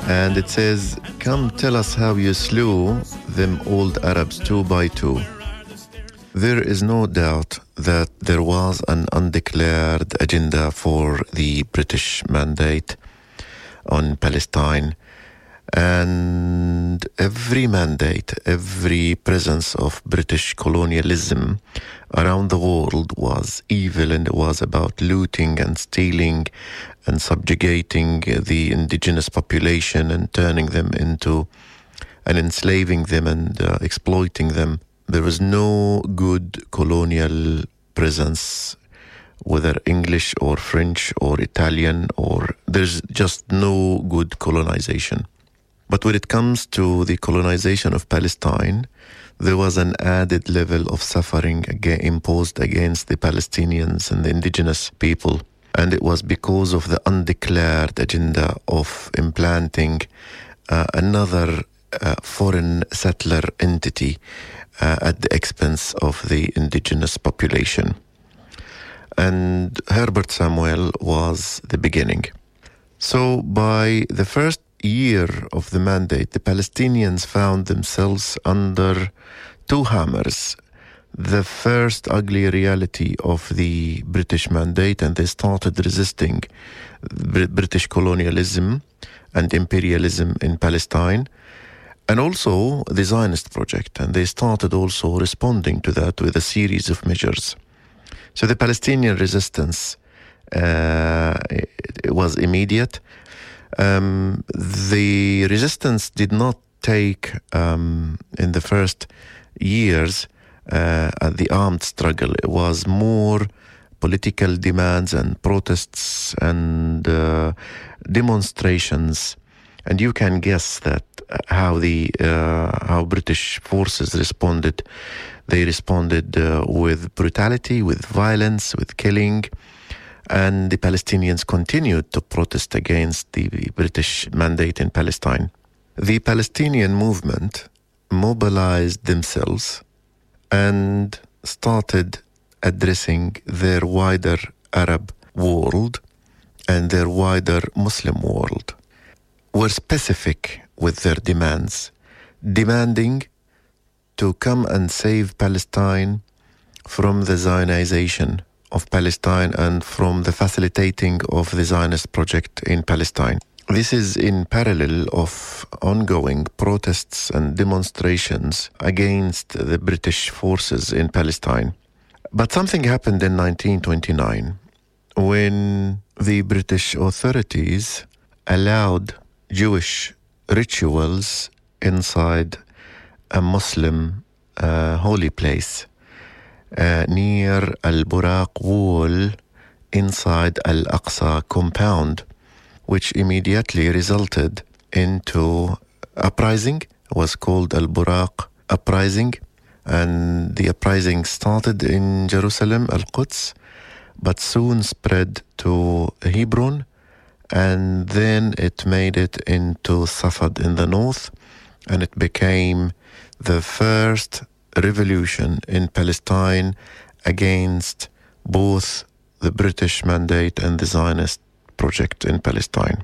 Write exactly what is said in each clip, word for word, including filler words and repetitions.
And it says, "Come tell us how you slew them old Arabs two by two." There is no doubt that there was an undeclared agenda for the British mandate on Palestine. And every mandate, every presence of British colonialism around the world was evil, and it was about looting and stealing and subjugating the indigenous population and turning them into and enslaving them and uh, exploiting them. There was no good colonial presence, whether English or French or Italian, or there's just no good colonization. But when it comes to the colonization of Palestine, there was an added level of suffering again imposed against the Palestinians and the indigenous people. And it was because of the undeclared agenda of implanting uh, another uh, foreign settler entity uh, at the expense of the indigenous population. And Herbert Samuel was the beginning. So by the first year of the mandate, the Palestinians found themselves under two hammers. The first ugly reality of the British mandate, and they started resisting British colonialism and imperialism in Palestine, and also the Zionist project. And they started also responding to that with a series of measures. So the Palestinian resistance uh, it was immediate. Um, the resistance did not take, um, in the first years, uh, the armed struggle. It was more political demands and protests and uh, demonstrations. And you can guess that how the uh, how British forces responded. They responded uh, with brutality, with violence, with killing. And the Palestinians continued to protest against the British mandate in Palestine. The Palestinian movement mobilized themselves and started addressing their wider Arab world and their wider Muslim world. Were specific with their demands, demanding to come and save Palestine from the Zionization of Palestine and from the facilitating of the Zionist project in Palestine. This is in parallel of ongoing protests and demonstrations against the British forces in Palestine. But something happened in nineteen twenty-nine when the British authorities allowed Jewish rituals inside a Muslim uh, holy place uh, near Al-Buraq wall inside Al-Aqsa compound, which immediately resulted into uprising. It was called Al-Buraq uprising, and the uprising started in Jerusalem, Al-Quds, but soon spread to Hebron, and then it made it into Safad in the north, and it became the first revolution in Palestine against both the British mandate and the Zionist project in Palestine.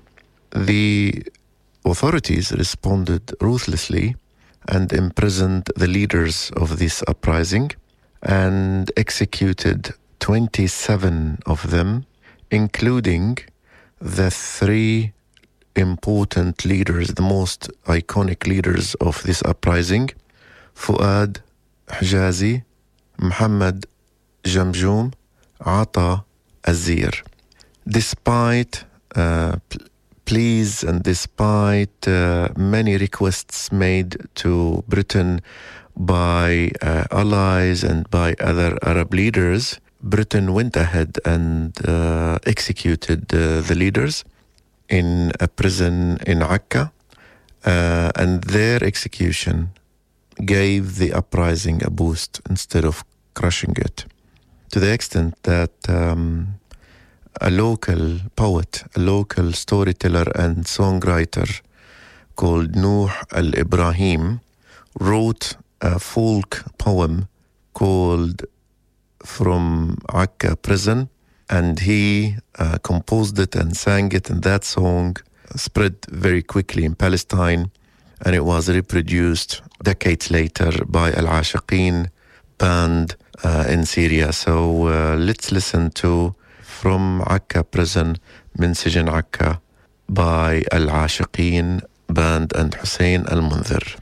The authorities responded ruthlessly and imprisoned the leaders of this uprising and executed twenty-seven of them, including the three important leaders, the most iconic leaders of this uprising: Fuad Hijazi, Muhammad Jamjoom, Ata Azir. Despite uh, p- pleas and despite uh, many requests made to Britain by uh, allies and by other Arab leaders, Britain went ahead and uh, executed uh, the leaders in a prison in Akka, uh, and their execution gave the uprising a boost instead of crushing it, to the extent that um, a local poet, a local storyteller and songwriter called Nuh al-Ibrahim wrote a folk poem called From Akka Prison, and he uh, composed it and sang it, and that song spread very quickly in Palestine, and it was reproduced decades later by Al-Ashiqeen band uh, in Syria. So uh, let's listen to From Akka Prison, Min Sijan Akka, by Al-Ashiqeen band and Hussein Al-Munzir.